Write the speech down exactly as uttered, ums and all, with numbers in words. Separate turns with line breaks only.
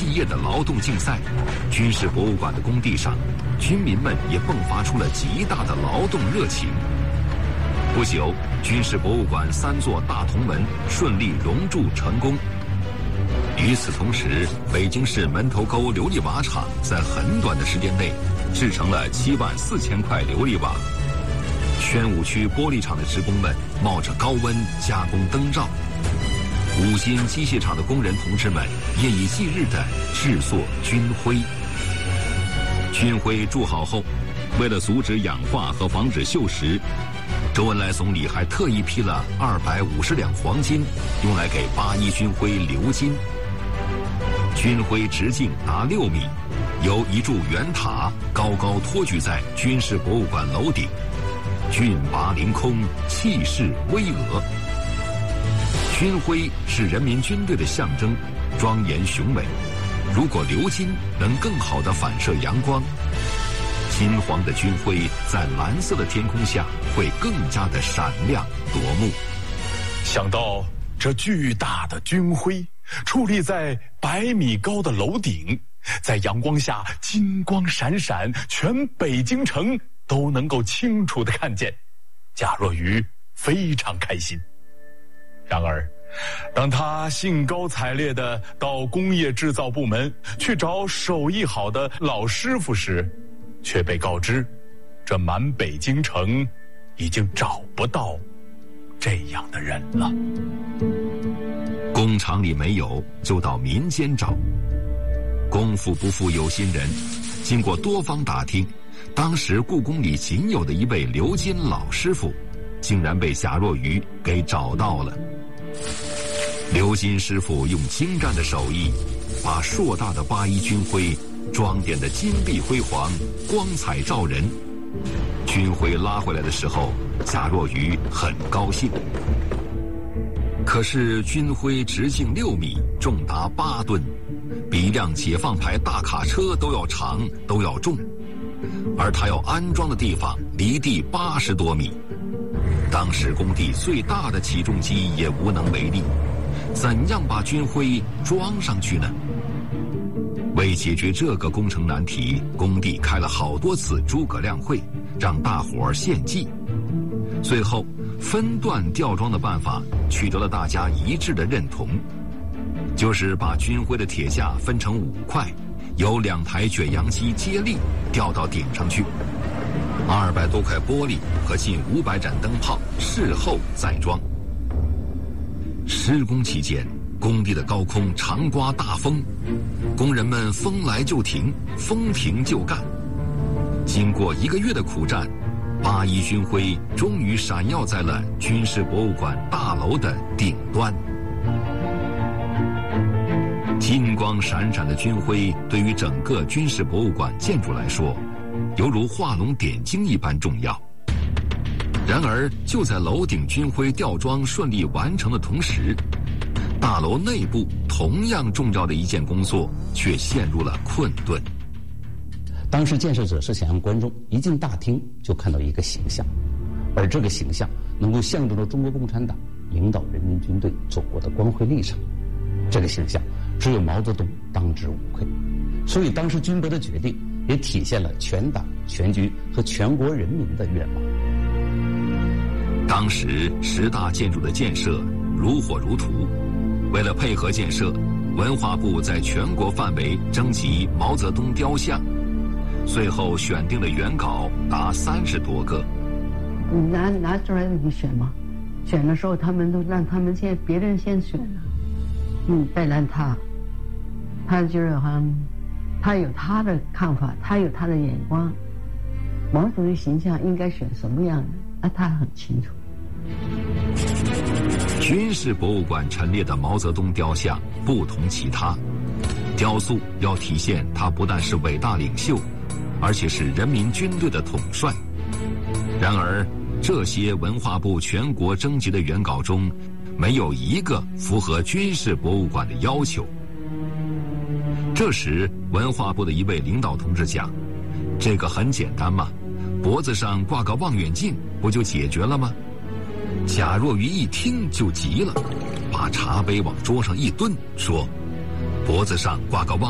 继业的劳动竞赛，军事博物馆的工地上，军民们也迸发出了极大的劳动热情。不久，军事博物馆三座大铜门顺利熔铸成功。与此同时，北京市门头沟琉璃瓦厂在很短的时间内制成了七万四千块琉璃瓦。宣武区玻璃厂的职工们冒着高温加工灯罩，五金机械厂的工人同志们夜以继日地制作军徽。军徽铸好后，为了阻止氧化和防止锈蚀，周恩来总理还特意批了二百五十两黄金，用来给八一军徽鎏金。军徽直径达六米，由一柱圆塔高高托举在军事博物馆楼顶，峻拔凌空，气势巍峨。军徽是人民军队的象征，庄严雄伟。如果鎏金能更好地反射阳光，金黄的军徽在蓝色的天空下会更加的闪亮夺目。
想到这巨大的军徽矗立在百米高的楼顶，在阳光下金光闪闪，全北京城都能够清楚地看见，贾若愚非常开心。然而当他兴高采烈地到工业制造部门去找手艺好的老师傅时，却被告知这满北京城已经找不到这样的人了。
工厂里没有，就到民间找。功夫不负有心人，经过多方打听，当时故宫里仅有的一位鎏金老师傅，竟然被贾若愚给找到了。鎏金师傅用精湛的手艺，把硕大的八一军徽装点得金碧辉煌，光彩照人。军徽拉回来的时候，贾若愚很高兴。可是军徽直径六米，重达八吨，比一辆解放牌大卡车都要长，都要重，而他要安装的地方离地八十多米。当时工地最大的起重机也无能为力，怎样把军徽装上去呢？为解决这个工程难题，工地开了好多次诸葛亮会，让大伙儿献计。最后分段吊装的办法取得了大家一致的认同，就是把军徽的铁架分成五块，由两台卷扬机接力吊到顶上去。二百多块玻璃和近五百盏灯泡事后再装。施工期间，工地的高空常刮大风，工人们风来就停，风停就干。经过一个月的苦战，八一军徽终于闪耀在了军事博物馆大楼的顶端。金光闪闪的军徽对于整个军事博物馆建筑来说，犹如画龙点睛一般重要。然而，就在楼顶军徽吊装顺利完成的同时，大楼内部同样重要的一件工作却陷入了困顿。
当时建设者是想让观众一进大厅就看到一个形象，而这个形象能够象征着中国共产党领导人民军队走过的光辉历程。这个形象只有毛泽东当之无愧，所以当时军博的决定也体现了全党全军和全国人民的愿望。
当时十大建筑的建设如火如荼，为了配合建设，文化部在全国范围征集毛泽东雕像，最后选定的原稿达三十多个。
你拿拿出来你选吗？选的时候他们都让他们先别人先选了，嗯，再让他，他就是好像他有他的看法，他有他的眼光，毛泽东形象应该选什么样的，那他很清楚。
军事博物馆陈列的毛泽东雕像不同其他，雕塑要体现他不但是伟大领袖，而且是人民军队的统帅。然而，这些文化部全国征集的原稿中，没有一个符合军事博物馆的要求。这时，文化部的一位领导同志讲：“这个很简单嘛，脖子上挂个望远镜，不就解决了吗？”贾若愚一听就急了，把茶杯往桌上一蹲，说：“脖子上挂个望